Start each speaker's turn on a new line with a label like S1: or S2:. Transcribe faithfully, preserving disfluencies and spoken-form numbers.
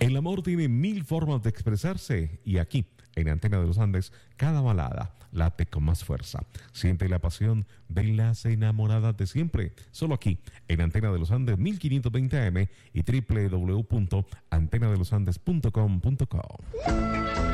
S1: El amor tiene mil formas de expresarse y aquí, en Antena de los Andes, cada balada late con más fuerza. Siente la pasión de las enamoradas de siempre. Solo aquí, en Antena de los Andes, mil quinientos veinte A M y doble u doble u doble u punto antena de los andes punto com punto co.